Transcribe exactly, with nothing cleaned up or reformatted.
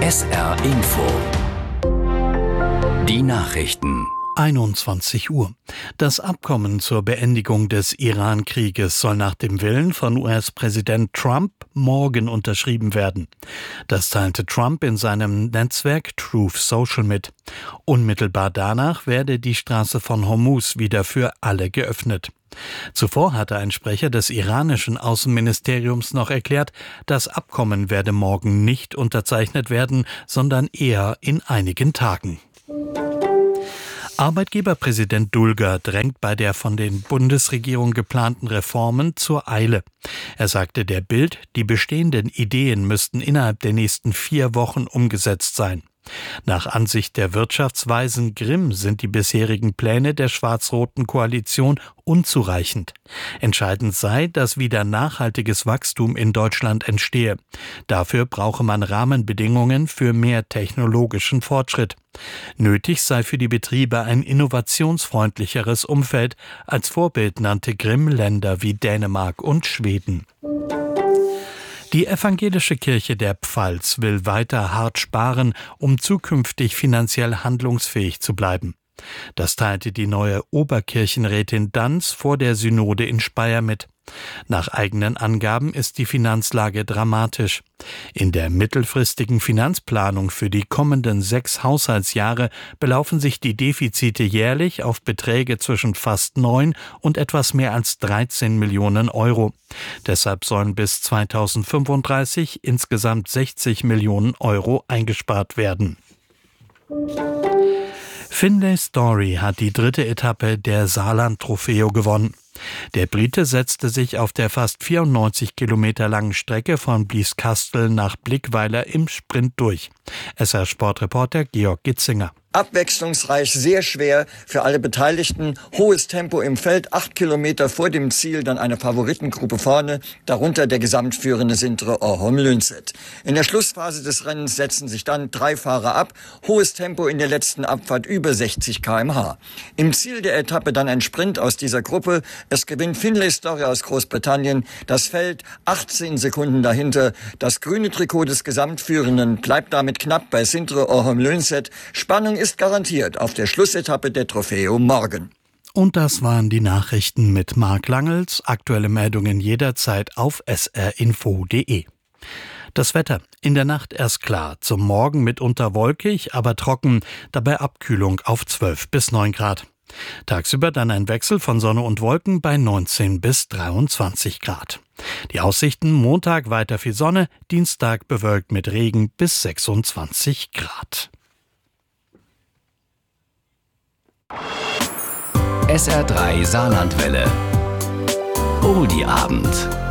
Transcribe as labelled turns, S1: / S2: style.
S1: S R Info. Die Nachrichten.
S2: einundzwanzig Uhr. Das Abkommen zur Beendigung des Iran-Krieges soll nach dem Willen von U S-Präsident Trump morgen unterschrieben werden. Das teilte Trump in seinem Netzwerk Truth Social mit. Unmittelbar danach werde die Straße von Hormuz wieder für alle geöffnet. Zuvor hatte ein Sprecher des iranischen Außenministeriums noch erklärt, das Abkommen werde morgen nicht unterzeichnet werden, sondern eher in einigen Tagen. Arbeitgeberpräsident Dulger drängt bei der von den Bundesregierung geplanten Reformen zur Eile. Er sagte der Bild, die bestehenden Ideen müssten innerhalb der nächsten vier Wochen umgesetzt sein. Nach Ansicht der Wirtschaftsweisen Grimm sind die bisherigen Pläne der schwarz-roten Koalition unzureichend. Entscheidend sei, dass wieder nachhaltiges Wachstum in Deutschland entstehe. Dafür brauche man Rahmenbedingungen für mehr technologischen Fortschritt. Nötig sei für die Betriebe ein innovationsfreundlicheres Umfeld. Als Vorbild nannte Grimm Länder wie Dänemark und Schweden. Die evangelische Kirche der Pfalz will weiter hart sparen, um zukünftig finanziell handlungsfähig zu bleiben. Das teilte die neue Oberkirchenrätin Danz vor der Synode in Speyer mit. Nach eigenen Angaben ist die Finanzlage dramatisch. In der mittelfristigen Finanzplanung für die kommenden sechs Haushaltsjahre belaufen sich die Defizite jährlich auf Beträge zwischen fast neun und etwas mehr als dreizehn Millionen Euro. Deshalb sollen bis zweitausendfünfunddreißig insgesamt sechzig Millionen Euro eingespart werden. Findlay Story hat die dritte Etappe der Saarland-Trofeo gewonnen. Der Brite setzte sich auf der fast vierundneunzig Kilometer langen Strecke von Blieskastel nach Blickweiler im Sprint durch. S R-Sportreporter Georg Gitzinger.
S3: Abwechslungsreich, sehr schwer für alle Beteiligten. Hohes Tempo im Feld, acht Kilometer vor dem Ziel, dann eine Favoritengruppe vorne, darunter der gesamtführende Sintre Orholm Lünset. In der Schlussphase des Rennens setzen sich dann drei Fahrer ab. Hohes Tempo in der letzten Abfahrt, über sechzig Kilometer pro Stunde. Im Ziel der Etappe dann ein Sprint aus dieser Gruppe. Es gewinnt Findlay Story aus Großbritannien. Das Feld achtzehn Sekunden dahinter. Das grüne Trikot des Gesamtführenden bleibt damit knapp bei Sintre Orholm Lünset. Spannung ist ist garantiert auf der Schlussetappe der Trofeo morgen.
S2: Und das waren die Nachrichten mit Marc Langels. Aktuelle Meldungen jederzeit auf s r info punkt d e. Das Wetter. In der Nacht erst klar, zum Morgen mitunter wolkig, aber trocken, dabei Abkühlung auf zwölf bis neun Grad. Tagsüber dann ein Wechsel von Sonne und Wolken bei neunzehn bis dreiundzwanzig Grad. Die Aussichten: Montag weiter viel Sonne, Dienstag bewölkt mit Regen bis sechsundzwanzig Grad.
S1: S R drei Saarlandwelle. Oldie Abend.